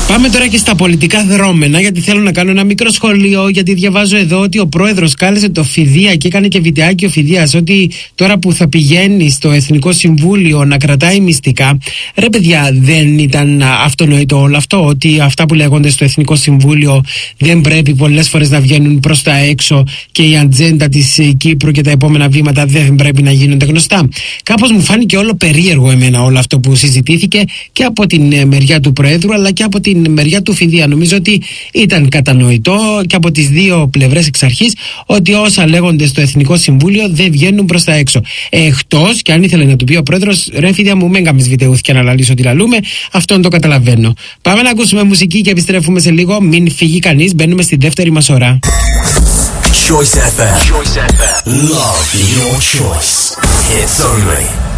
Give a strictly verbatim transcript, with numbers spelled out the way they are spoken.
Πάμε τώρα και στα πολιτικά δρόμενα, γιατί θέλω να κάνω ένα μικρό σχόλιο, γιατί διαβάζω εδώ ότι ο πρόεδρος κάλεσε το Φιδεία και έκανε και βιντεάκι ο Φιδείας ότι τώρα που θα πηγαίνει στο Εθνικό Συμβούλιο να κρατάει μυστικά. Ρε παιδιά, δεν ήταν αυτονόητο όλο αυτό, ότι αυτά που λέγονται στο Εθνικό Συμβούλιο δεν πρέπει πολλές φορές να βγαίνουν προς τα έξω και η ατζέντα της Κύπρου και τα επόμενα βήματα δεν πρέπει να γίνονται γνωστά? Κάπως μου φάνηκε όλο περίεργο εμένα όλο αυτό που συζητήθηκε και από την μεριά του Προέδρου αλλά και από την μεριά του Φιδεία. Νομίζω ότι ήταν κατανοητό και από τις δύο πλευρές εξ αρχής ότι όσα λέγονται στο Εθνικό Συμβούλιο δεν βγαίνουν προς τα έξω. Εκτός και αν ήθελε να του πει ο Πρόεδρος, ρε Φιδεία μου, μην κάνεις βιντεούθηκε να λαλήσω τι λαλούμε, αυτόν το καταλαβαίνω. Πάμε να ακούσουμε μουσική και επιστρέφουμε σε λίγο. Μην φύγει κανείς, μπαίνουμε στη δεύτερη μας ώρα. Choice εφ εμ. Choice εφ εμ. Love your choice. Hits only.